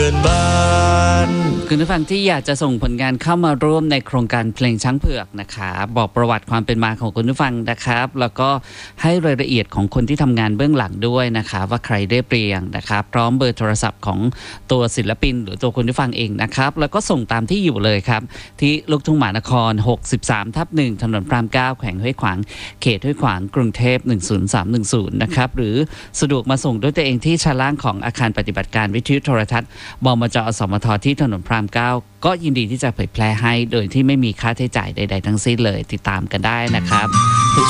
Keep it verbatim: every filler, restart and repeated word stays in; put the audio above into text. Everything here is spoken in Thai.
อนบ้านคุณผู้ฟังที่อยากจะส่งผลงานเข้ามาร่วมในโครงการเพลงช้างเผือกนะครับบอกประวัติความเป็นมาของคุณผู้ฟังนะครับแล้วก็ให้รายละเอียดของคนที่ทำงานเบื้องหลังด้วยนะครับว่าใครได้เปรียงนะครับพร้อมเบอร์โทรศัพท์ของตัวศิลปินหรือตัวคุณผู้ฟังเองนะครับแล้วก็ส่งตามที่อยู่เลยครับที่ลูกทุ่งมหานครหกสิบสามทับหนึ่งถนนพระรามเก้าแขวงห้วยขวางเขตห้วยขวางกรุงเทพหนึ่งศูนย์สามหนึ่งศูนย์นะครับหรือสะดวกมาส่งด้วยตัวเองที่ชั้นล่างของอาคารปฏิบัติการวิทยุโทรทัศน์บมจ.อสมทที่ถนนพระรามเก้าก็ยินดีที่จะเผยแพร่ให้โดยที่ไม่มีค่าใช้จ่ายใดๆทั้งสิ้นเลยติดตามกันได้นะครับ